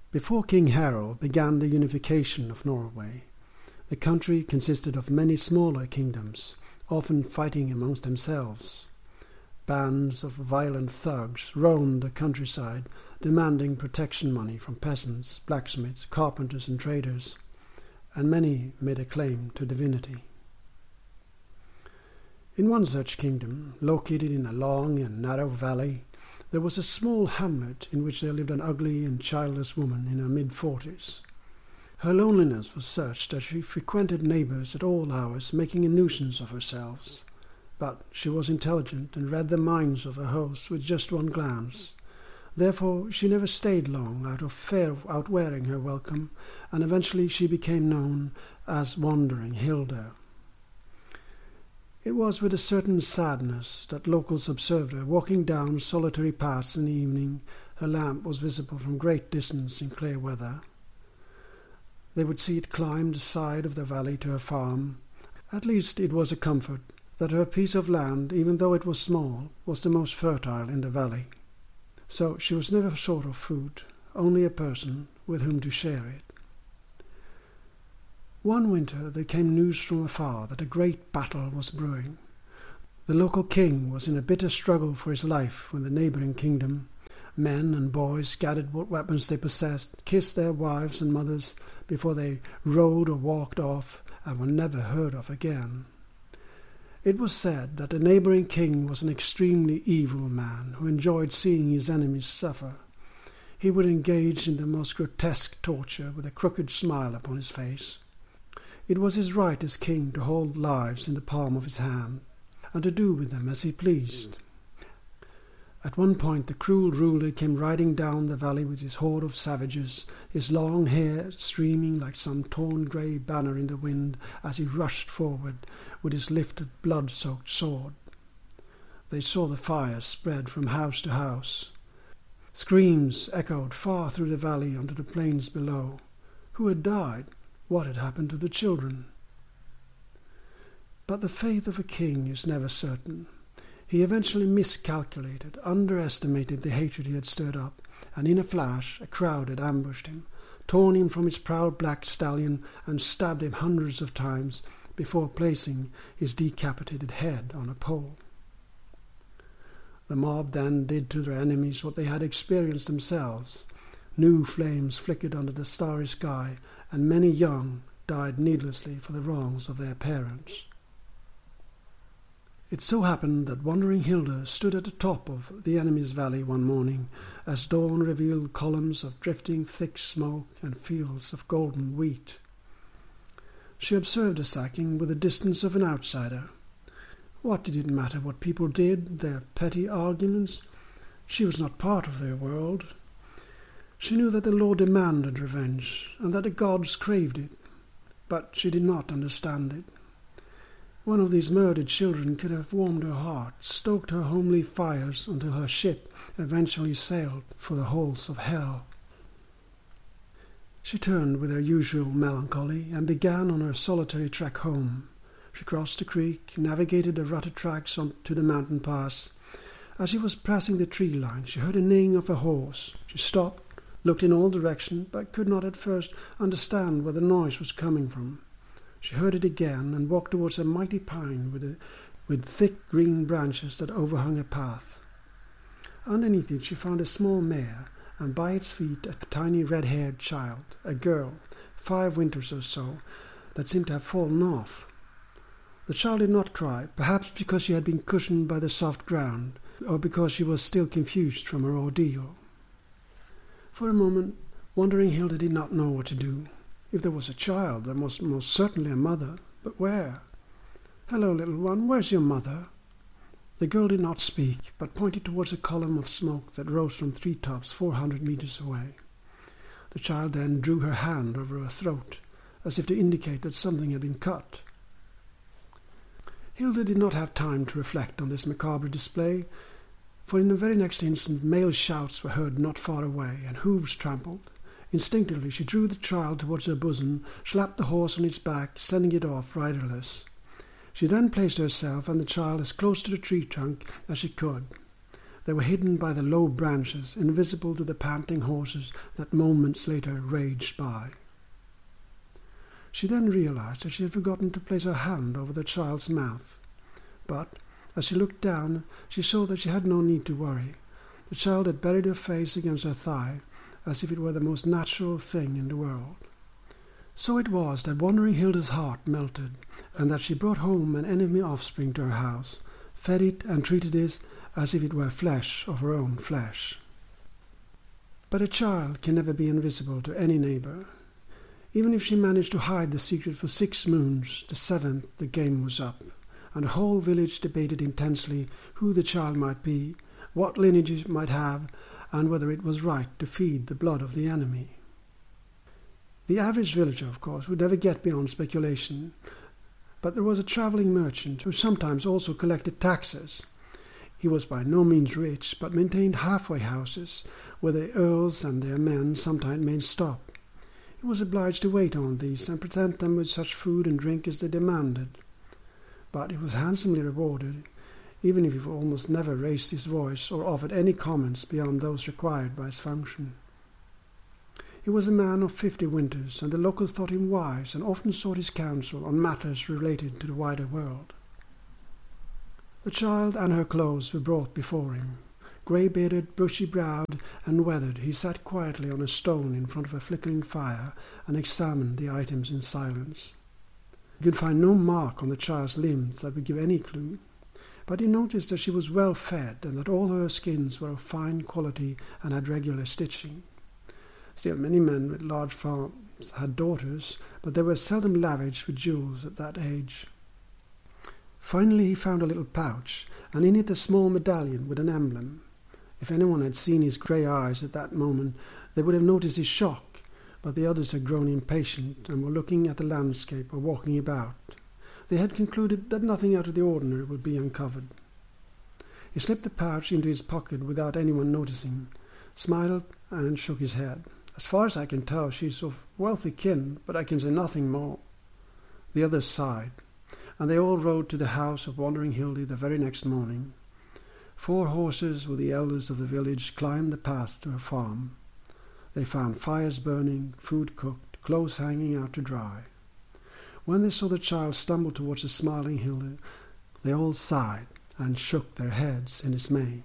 Before King Harald began the unification of Norway, the country consisted of many smaller kingdoms, often fighting amongst themselves. Bands of violent thugs roamed the countryside, demanding protection money from peasants, blacksmiths, carpenters and traders, and many made a claim to divinity. In one such kingdom, located in a long and narrow valley, there was a small hamlet in which there lived an ugly and childless woman in her mid-40s. Her loneliness was such that she frequented neighbours at all hours, making a nuisance of herself. But she was intelligent and read the minds of her hosts with just one glance. Therefore she never stayed long out of fear of outwearing her welcome, and eventually she became known as Wandering Hilda. It was with a certain sadness that locals observed her walking down solitary paths in the evening. Her lamp was visible from great distance in clear weather. They would see it climb the side of the valley to her farm. At least it was a comfort that her piece of land, even though it was small, was the most fertile in the valley. So she was never short of food, only a person with whom to share it. One winter there came news from afar that a great battle was brewing. The local king was in a bitter struggle for his life when the neighbouring kingdom, men and boys gathered what weapons they possessed, kissed their wives and mothers before they rode or walked off, and were never heard of again. It was said that the neighbouring king was an extremely evil man who enjoyed seeing his enemies suffer. He would engage in the most grotesque torture with a crooked smile upon his face. It was his right as king to hold lives in the palm of his hand, and to do with them as he pleased. At one point the cruel ruler came riding down the valley with his horde of savages, his long hair streaming like some torn grey banner in the wind as he rushed forward with his lifted blood-soaked sword. They saw the fire spread from house to house. Screams echoed far through the valley onto the plains below. Who had died? What had happened to the children? But the faith of a king is never certain. He eventually miscalculated, underestimated the hatred he had stirred up, and in a flash a crowd had ambushed him, torn him from his proud black stallion, and stabbed him hundreds of times before placing his decapitated head on a pole. The mob then did to their enemies what they had experienced themselves. New flames flickered under the starry sky, and many young died needlessly for the wrongs of their parents. It so happened that Wandering Hilda stood at the top of the enemy's valley one morning, as dawn revealed columns of drifting thick smoke and fields of golden wheat. She observed the sacking with the distance of an outsider. What did it matter what people did, their petty arguments? She was not part of their world. She knew that the law demanded revenge, and that the gods craved it, but she did not understand it. One of these murdered children could have warmed her heart, stoked her homely fires until her ship eventually sailed for the halls of hell. She turned with her usual melancholy and began on her solitary trek home. She crossed the creek, navigated the rutted tracks on to the mountain pass. As she was passing the tree line, she heard a neighing of a horse. She stopped, looked in all directions, but could not at first understand where the noise was coming from. She heard it again and walked towards a mighty pine with thick green branches that overhung a path. Underneath it she found a small mare, and by its feet a tiny red-haired child, a girl, 5 winters or so, that seemed to have fallen off. The child did not cry, perhaps because she had been cushioned by the soft ground, or because she was still confused from her ordeal. For a moment, Wandering Hilda did not know what to do. If there was a child, there was most certainly a mother, but where? "Hello, little one, where's your mother?" The girl did not speak, but pointed towards a column of smoke that rose from treetops 400 meters away. The child then drew her hand over her throat, as if to indicate that something had been cut. Hilda did not have time to reflect on this macabre display, for in the very next instant male shouts were heard not far away, and hooves trampled. Instinctively she drew the child towards her bosom, slapped the horse on its back, sending it off riderless. She then placed herself and the child as close to the tree trunk as she could. They were hidden by the low branches, invisible to the panting horses that moments later raged by. She then realized that she had forgotten to place her hand over the child's mouth. But as she looked down, she saw that she had no need to worry. The child had buried her face against her thigh, as if it were the most natural thing in the world. So it was that Wandering Hilda's heart melted, and that she brought home an enemy offspring to her house, fed it and treated it as if it were flesh of her own flesh. But a child can never be invisible to any neighbour. Even if she managed to hide the secret for 6 moons, the 7th the game was up, and the whole village debated intensely who the child might be, what lineage it might have, and whether it was right to feed the blood of the enemy. The average villager, of course, would never get beyond speculation, but there was a travelling merchant who sometimes also collected taxes. He was by no means rich, but maintained halfway houses, where the earls and their men sometimes made stop. He was obliged to wait on these and present them with such food and drink as they demanded. But he was handsomely rewarded, even if he almost never raised his voice or offered any comments beyond those required by his function. He was a man of 50 winters, and the locals thought him wise and often sought his counsel on matters related to the wider world. The child and her clothes were brought before him. Grey-bearded, bushy-browed, and weathered, he sat quietly on a stone in front of a flickering fire and examined the items in silence. He could find no mark on the child's limbs that would give any clue, but he noticed that she was well fed and that all her skins were of fine quality and had regular stitching. Still, many men with large farms had daughters, but they were seldom lavish with jewels at that age. Finally he found a little pouch, and in it a small medallion with an emblem. If anyone had seen his grey eyes at that moment, they would have noticed his shock, but the others had grown impatient and were looking at the landscape or walking about. They had concluded that nothing out of the ordinary would be uncovered. He slipped the pouch into his pocket without anyone noticing, smiled and shook his head. "As far as I can tell, she is of wealthy kin, but I can say nothing more." The others sighed, and they all rode to the house of Wandering Hilda the very next morning. 4 horses with the elders of the village climbed the path to her farm. They found fires burning, food cooked, clothes hanging out to dry. When they saw the child stumble towards the smiling Hilda, they all sighed and shook their heads in dismay.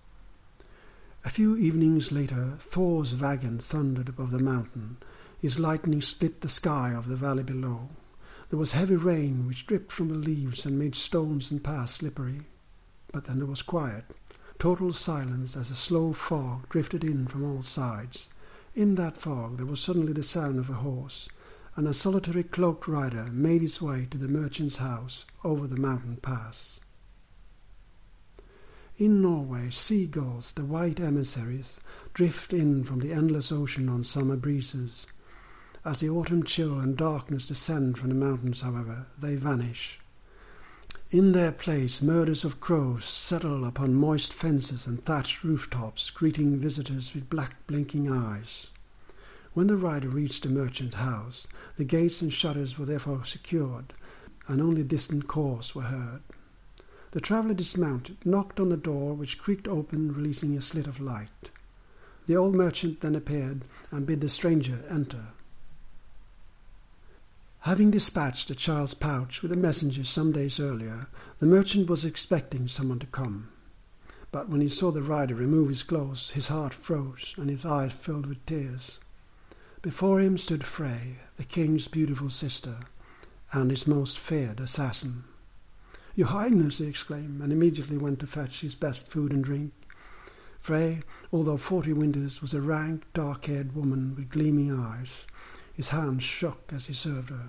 A few evenings later, Thor's wagon thundered above the mountain. His lightning split the sky of the valley below. There was heavy rain which dripped from the leaves and made stones and paths slippery. But then there was quiet, total silence as a slow fog drifted in from all sides. In that fog there was suddenly the sound of a horse, and a solitary cloaked rider made his way to the merchant's house over the mountain pass. In Norway, seagulls, the white emissaries, drift in from the endless ocean on summer breezes. As the autumn chill and darkness descend from the mountains, however, they vanish. In their place, murders of crows settle upon moist fences and thatched rooftops, greeting visitors with black blinking eyes. When the rider reached the merchant house, the gates and shutters were therefore secured, and only distant calls were heard. The traveller dismounted, knocked on the door, which creaked open, releasing a slit of light. The old merchant then appeared and bid the stranger enter. Having dispatched the child's pouch with a messenger some days earlier, the merchant was expecting someone to come. But when he saw the rider remove his clothes, his heart froze and his eyes filled with tears. Before him stood Frey, the king's beautiful sister, and his most feared assassin. "Your Highness," he exclaimed, and immediately went to fetch his best food and drink. Frey, although 40 winters, was a rank, dark-haired woman with gleaming eyes. His hands shook as he served her.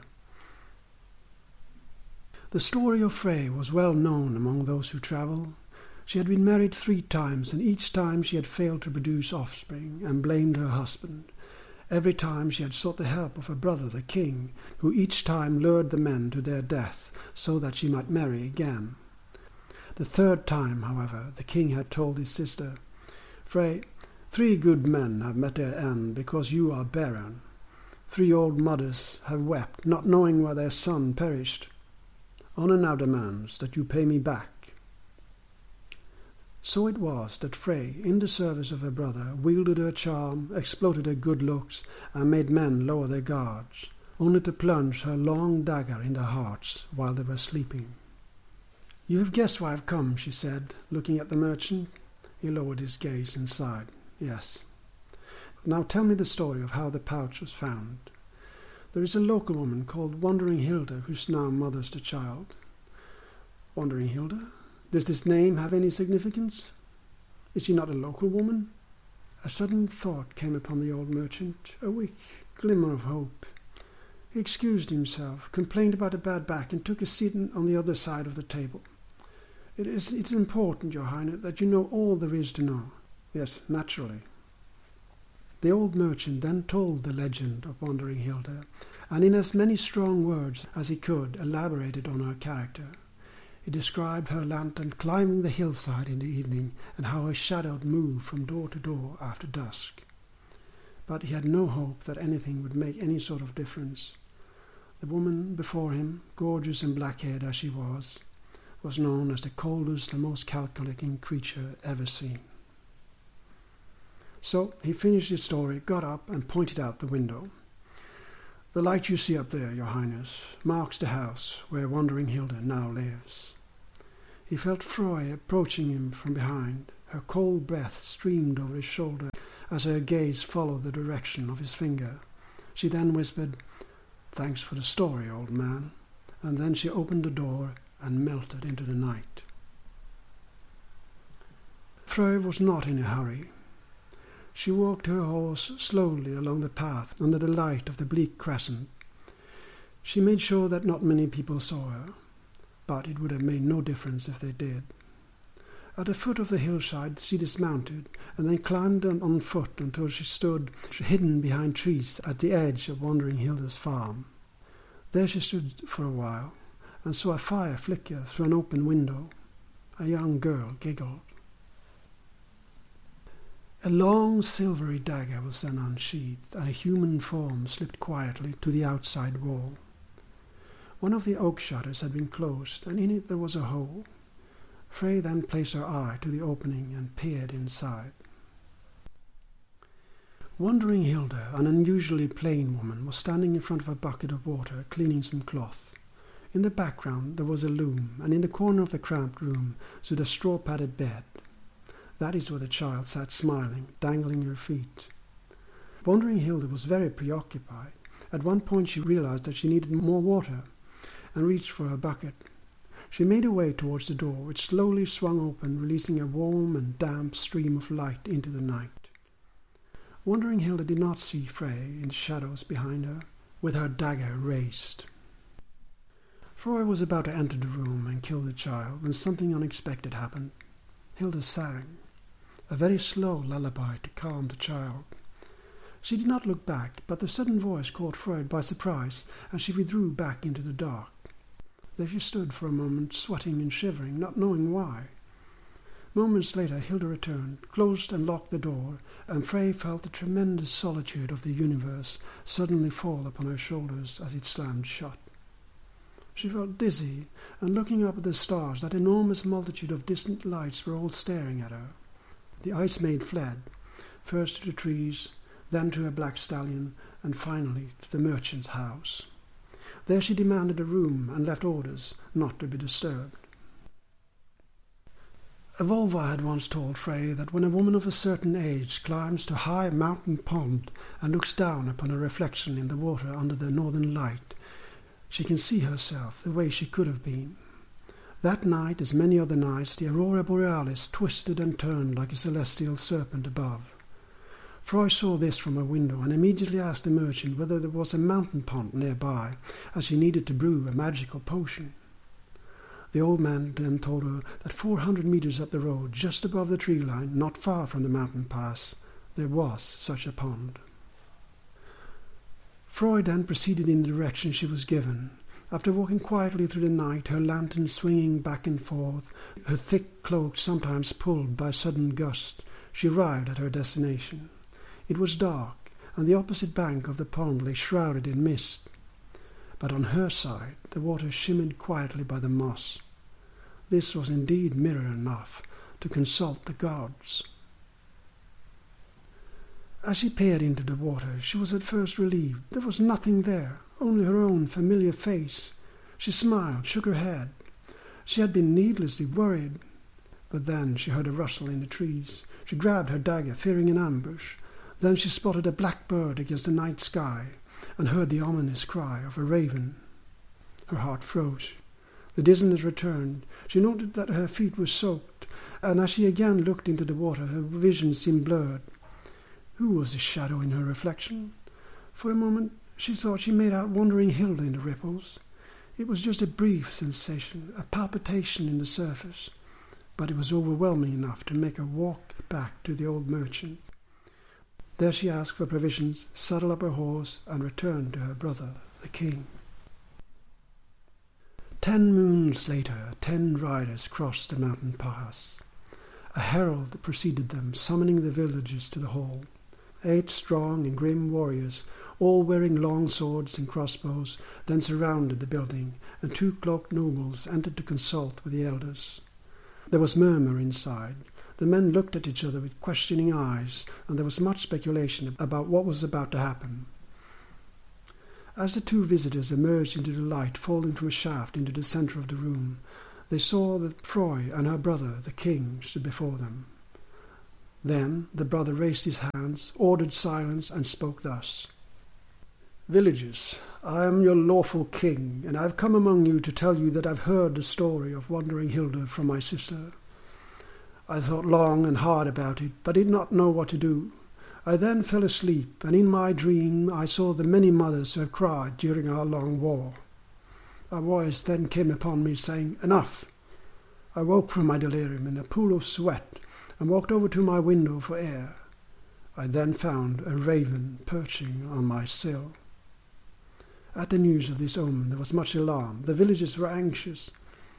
The story of Frey was well known among those who travel. She had been married 3 times, and each time she had failed to produce offspring and blamed her husband. Every time she had sought the help of her brother, the king, who each time lured the men to their death so that she might marry again. The 3rd time, however, the king had told his sister, "Frey, 3 good men have met their end because you are barren. 3 old mothers have wept, not knowing where their son perished. Honor now demands that you pay me back." So it was that Frey, in the service of her brother, wielded her charm, exploited her good looks, and made men lower their guards, only to plunge her long dagger in their hearts while they were sleeping. "You have guessed why I've come," she said, looking at the merchant. He lowered his gaze and sighed. "Yes. Now tell me the story of how the pouch was found. There is a local woman called Wandering Hilda who now mothers the child." "Wandering Hilda? Does this name have any significance? Is she not a local woman?" A sudden thought came upon the old merchant, a weak glimmer of hope. He excused himself, complained about a bad back, and took a seat on the other side of the table. It's important, Your Highness, that you know all there is to know." "Yes, naturally." The old merchant then told the legend of Wandering Hilda, and in as many strong words as he could elaborated on her character. He described her lantern climbing the hillside in the evening, and how her shadow moved from door to door after dusk. But he had no hope that anything would make any sort of difference. The woman before him, gorgeous and black-haired as she was known as the coldest and most calculating creature ever seen. So he finished his story, got up, and pointed out the window. "The light you see up there, Your Highness, marks the house where Wandering Hilda now lives." He felt Frey approaching him from behind. Her cold breath streamed over his shoulder as her gaze followed the direction of his finger. She then whispered, "Thanks for the story, old man," and then she opened the door and melted into the night. Frey was not in a hurry. She walked her horse slowly along the path under the light of the bleak crescent. She made sure that not many people saw her, but it would have made no difference if they did. At the foot of the hillside she dismounted, and then climbed on foot until she stood hidden behind trees at the edge of Wandering Hilda's farm. There she stood for a while, and saw a fire flicker through an open window. A young girl giggled. A long silvery dagger was then unsheathed, and a human form slipped quietly to the outside wall. One of the oak shutters had been closed, and in it there was a hole. Frey then placed her eye to the opening and peered inside. Wandering Hilda, an unusually plain woman, was standing in front of a bucket of water, cleaning some cloth. In the background there was a loom, and in the corner of the cramped room stood a straw-padded bed. That is where the child sat smiling, dangling her feet. Wandering Hilda was very preoccupied. At one point she realized that she needed more water, and reached for her bucket. She made her way towards the door, which slowly swung open, releasing a warm and damp stream of light into the night. Wandering Hilda did not see Frey in the shadows behind her, with her dagger raised. Frey was about to enter the room and kill the child when something unexpected happened. Hilda sang, a very slow lullaby to calm the child. She did not look back, but the sudden voice caught Frey by surprise, and she withdrew back into the dark. There she stood for a moment, sweating and shivering, not knowing why. Moments later Hilda returned, closed and locked the door, and Frey felt the tremendous solitude of the universe suddenly fall upon her shoulders as it slammed shut. She felt dizzy, and looking up at the stars, that enormous multitude of distant lights were all staring at her. The ice maid fled, first to the trees, then to her black stallion, and finally to the merchant's house. There she demanded a room and left orders not to be disturbed. Evolva had once told Frey that when a woman of a certain age climbs to a high mountain pond and looks down upon her reflection in the water under the northern light, she can see herself the way she could have been. That night, as many other nights, the aurora borealis twisted and turned like a celestial serpent above. Frey saw this from her window and immediately asked the merchant whether there was a mountain pond nearby, as she needed to brew a magical potion. The old man then told her that 400 meters up the road, just above the tree line, not far from the mountain pass, there was such a pond. Frey then proceeded in the direction she was given. After walking quietly through the night, her lantern swinging back and forth, her thick cloak sometimes pulled by sudden gust, she arrived at her destination. It was dark, and the opposite bank of the pond lay shrouded in mist. But on her side the water shimmered quietly by the moss. This was indeed mirror enough to consult the gods. As she peered into the water, she was at first relieved. There was nothing there, only her own familiar face. She smiled, shook her head. She had been needlessly worried. But then she heard a rustle in the trees. She grabbed her dagger, fearing an ambush. Then she spotted a black bird against the night sky and heard the ominous cry of a raven. Her heart froze. The dizziness returned. She noted that her feet were soaked, and as she again looked into the water, her vision seemed blurred. Who was the shadow in her reflection? For a moment she thought she made out Wandering Hilda in the ripples. It was just a brief sensation, a palpitation in the surface, but it was overwhelming enough to make her walk back to the old merchant. There she asked for provisions, saddled up her horse, and returned to her brother, the king. 10 moons later, 10 riders crossed the mountain pass. A herald preceded them, summoning the villagers to the hall. 8 strong and grim warriors, all wearing long swords and crossbows, then surrounded the building, and 2 cloaked nobles entered to consult with the elders. There was murmur inside. The men looked at each other with questioning eyes, and there was much speculation about what was about to happen. As the 2 visitors emerged into the light falling from a shaft into the centre of the room, they saw that Froy and her brother, the king, stood before them. Then the brother raised his hands, ordered silence, and spoke thus. "Villagers, I am your lawful king, and I have come among you to tell you that I have heard the story of Wandering Hilda from my sister. I thought long and hard about it, but did not know what to do. I then fell asleep, and in my dream I saw the many mothers who have cried during our long war. A voice then came upon me, saying, 'Enough!' I woke from my delirium in a pool of sweat, and walked over to my window for air. I then found a raven perching on my sill." At the news of this omen there was much alarm. The villagers were anxious.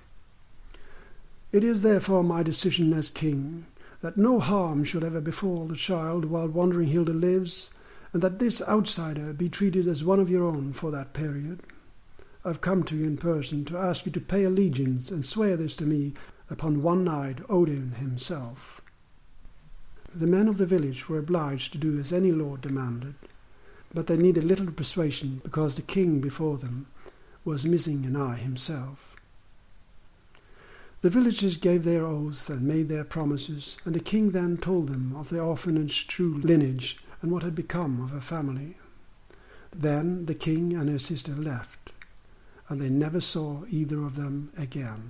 "It is therefore my decision as king that no harm should ever befall the child while Wandering Hilda lives, and that this outsider be treated as one of your own for that period. I have come to you in person to ask you to pay allegiance and swear this to me upon one-eyed Odin himself." The men of the village were obliged to do as any lord demanded, but they needed little persuasion because the king before them was missing an eye himself. The villagers gave their oaths and made their promises, and the king then told them of the orphan's true lineage and what had become of her family. Then the king and her sister left, and they never saw either of them again.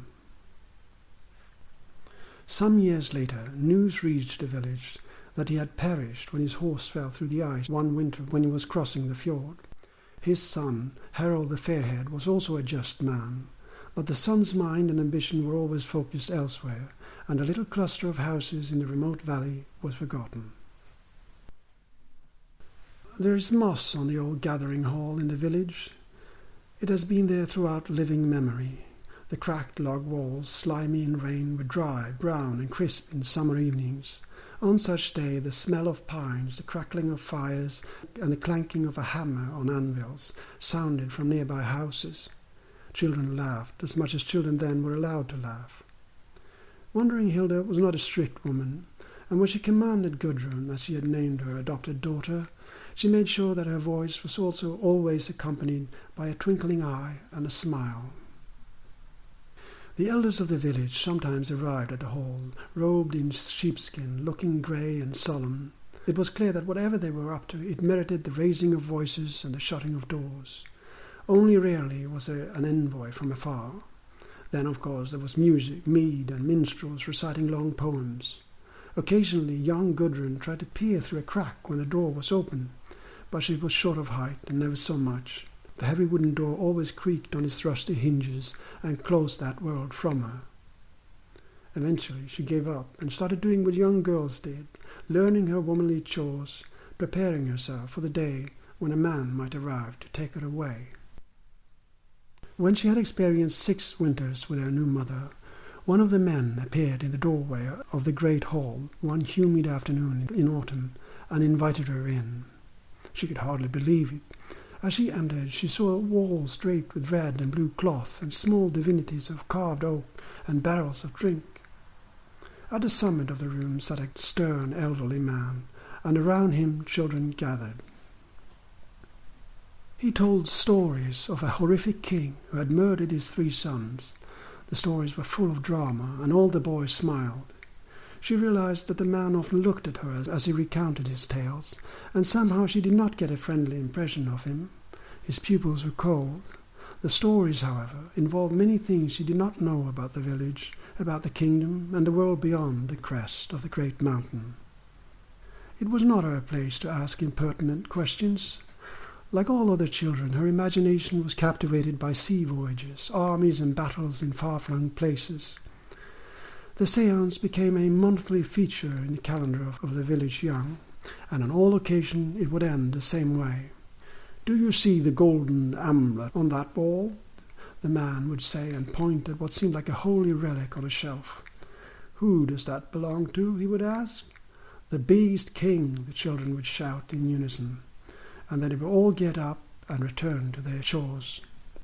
Some years later, news reached the village that he had perished when his horse fell through the ice one winter when he was crossing the fjord. His son, Harold the Fairhaired, was also a just man, but the son's mind and ambition were always focused elsewhere, and the little cluster of houses in the remote valley was forgotten. There is moss on the old gathering hall in the village. It has been there throughout living memory. The cracked log walls, slimy in rain, were dry, brown, and crisp in summer evenings. On such day the smell of pines, the crackling of fires, and the clanking of a hammer on anvils sounded from nearby houses. Children laughed, as much as children then were allowed to laugh. Wandering Hilda was not a strict woman, and when she commanded Gudrun, as she had named her adopted daughter, she made sure that her voice was also always accompanied by a twinkling eye and a smile. The elders of the village sometimes arrived at the hall, robed in sheepskin, looking grey and solemn. It was clear that whatever they were up to, it merited the raising of voices and the shutting of doors. Only rarely was there an envoy from afar. Then, of course, there was music, mead, and minstrels reciting long poems. Occasionally, young Gudrun tried to peer through a crack when the door was open, but she was short of height and never saw much. The heavy wooden door always creaked on its rusty hinges and closed that world from her. Eventually she gave up and started doing what young girls did, learning her womanly chores, preparing herself for the day when a man might arrive to take her away. When she had experienced 6 winters with her new mother, one of the men appeared in the doorway of the great hall one humid afternoon in autumn and invited her in. She could hardly believe it. As she entered, she saw walls draped with red and blue cloth and small divinities of carved oak and barrels of drink. At the summit of the room sat a stern, elderly man, and around him children gathered. He told stories of a horrific king who had murdered his 3 sons. The stories were full of drama, and all the boys smiled. She realized that the man often looked at her as he recounted his tales, and somehow she did not get a friendly impression of him. His pupils were cold. The stories, however, involved many things she did not know about the village, about the kingdom, and the world beyond the crest of the great mountain. It was not her place to ask impertinent questions. Like all other children, her imagination was captivated by sea voyages, armies and battles in far-flung places. The séance became a monthly feature in the calendar of the village young, and on all occasions it would end the same way. "Do you see the golden amulet on that wall?" the man would say, and point at what seemed like a holy relic on a shelf. "Who does that belong to?" he would ask. "The Beast King," the children would shout in unison, and then they would all get up and return to their chores.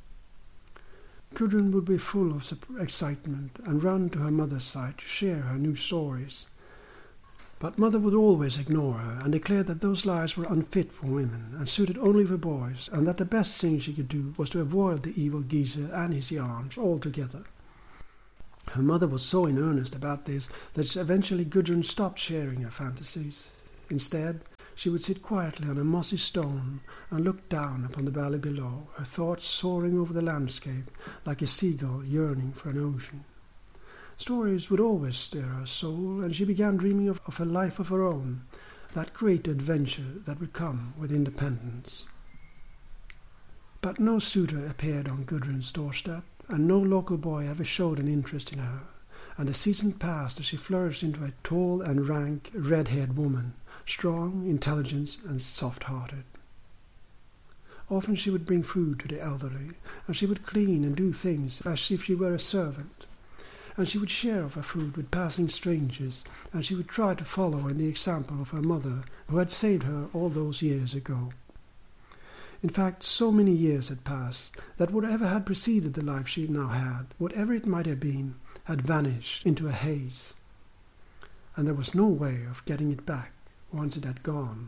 Gudrun would be full of excitement and run to her mother's side to share her new stories. But mother would always ignore her and declare that those lives were unfit for women and suited only for boys, and that the best thing she could do was to avoid the evil geezer and his yarns altogether. Her mother was so in earnest about this that eventually Gudrun stopped sharing her fantasies. Instead, she would sit quietly on a mossy stone and look down upon the valley below, her thoughts soaring over the landscape like a seagull yearning for an ocean. Stories would always stir her soul, and she began dreaming of a life of her own, that great adventure that would come with independence. But no suitor appeared on Gudrun's doorstep, and no local boy ever showed an interest in her, and the season passed as she flourished into a tall and rank red-haired woman, strong, intelligent, and soft-hearted. Often she would bring food to the elderly, and she would clean and do things as if she were a servant. And she would share of her food with passing strangers, and she would try to follow in the example of her mother, who had saved her all those years ago. In fact, so many years had passed that whatever had preceded the life she now had, whatever it might have been, had vanished into a haze, and there was no way of getting it back once it had gone.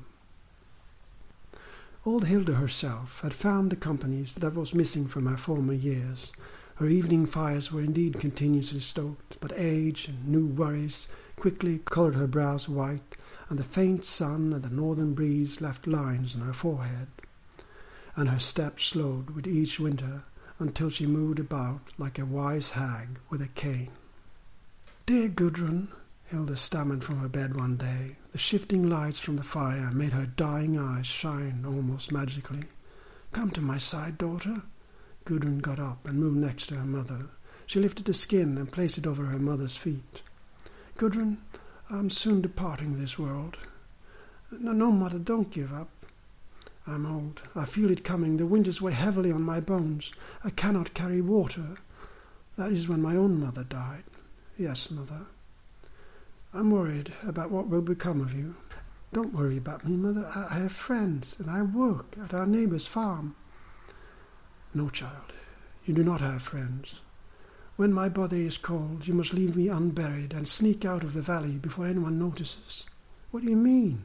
Old Hilda herself had found the company that was missing from her former years. Her evening fires were indeed continuously stoked, but age and new worries quickly coloured her brows white, and the faint sun and the northern breeze left lines on her forehead, and her step slowed with each winter until she moved about like a wise hag with a cane. "Dear Gudrun," Hilda stammered from her bed one day. The shifting lights from the fire made her dying eyes shine almost magically. "Come to my side, daughter." Gudrun got up and moved next to her mother. She lifted the skin and placed it over her mother's feet. "Gudrun, I'm soon departing this world." No, Mother, don't give up." "I'm old. I feel it coming. The winters weigh heavily on my bones. I cannot carry water. That is when my own mother died." "Yes, Mother." "I'm worried about what will become of you." "Don't worry about me, Mother. I have friends, and I work at our neighbor's farm." "No, child, you do not have friends. When my body is cold, you must leave me unburied and sneak out of the valley before anyone notices." "What do you mean?"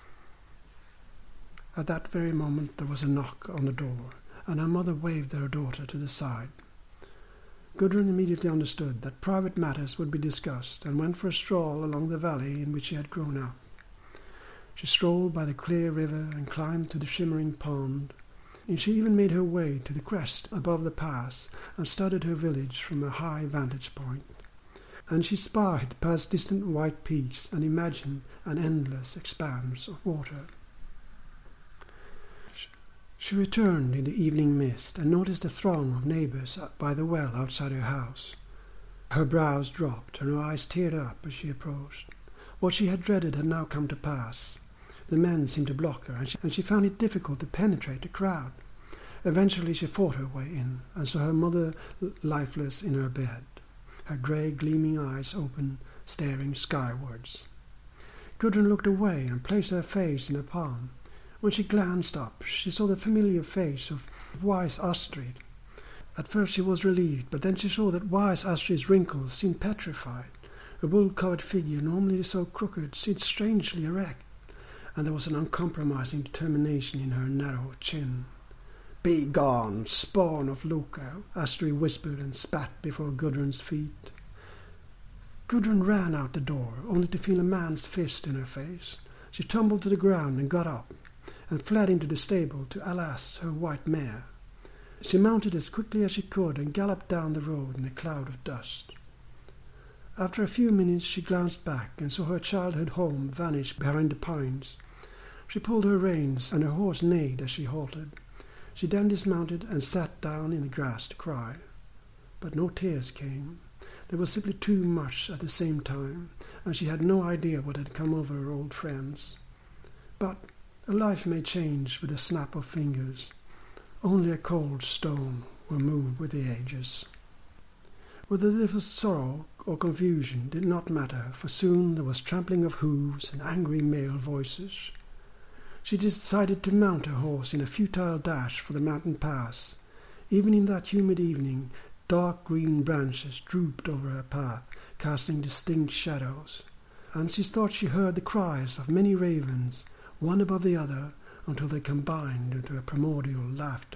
At that very moment there was a knock on the door, and her mother waved her daughter to the side. Gudrun immediately understood that private matters would be discussed, and went for a stroll along the valley in which she had grown up. She strolled by the clear river and climbed to the shimmering pond, and she even made her way to the crest above the pass and studied her village from a high vantage point. And she spied past distant white peaks and imagined an endless expanse of water. She returned in the evening mist and noticed a throng of neighbours by the well outside her house. Her brows dropped and her eyes teared up as she approached. What she had dreaded had now come to pass. The men seemed to block her, and she found it difficult to penetrate the crowd. Eventually she fought her way in, and saw her mother lifeless in her bed, her grey gleaming eyes open, staring skywards. Gudrun looked away and placed her face in her palm. When she glanced up, she saw the familiar face of wise Astrid. At first she was relieved, but then she saw that wise Astrid's wrinkles seemed petrified. Her wool-covered figure, normally so crooked, seemed strangely erect, and there was an uncompromising determination in her narrow chin. "Be gone, spawn of Loka," Astrid whispered and spat before Gudrun's feet. Gudrun ran out the door, only to feel a man's fist in her face. She tumbled to the ground and got up, and fled into the stable to Alas, her white mare. She mounted as quickly as she could and galloped down the road in a cloud of dust. After a few minutes she glanced back and saw her childhood home vanish behind the pines. She pulled her reins, and her horse neighed as she halted. She then dismounted and sat down in the grass to cry. But no tears came. There was simply too much at the same time, and she had no idea what had come over her old friends. But a life may change with a snap of fingers. Only a cold stone will move with the ages. Whether this was sorrow or confusion did not matter, for soon there was trampling of hooves and angry male voices. She decided to mount her horse in a futile dash for the mountain pass. Even in that humid evening, dark green branches drooped over her path, casting distinct shadows, and she thought she heard the cries of many ravens, one above the other, until they combined into a primordial laughter.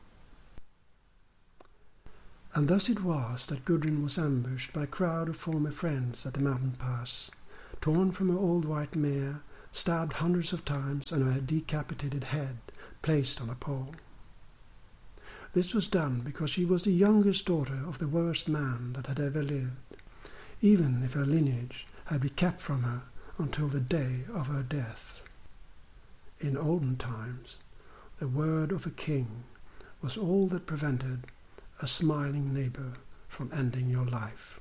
And thus it was that Gudrun was ambushed by a crowd of former friends at the mountain pass, torn from her old white mare, stabbed hundreds of times, and her decapitated head placed on a pole. This was done because she was the youngest daughter of the worst man that had ever lived, even if her lineage had been kept from her until the day of her death. In olden times, the word of a king was all that prevented a smiling neighbor from ending your life.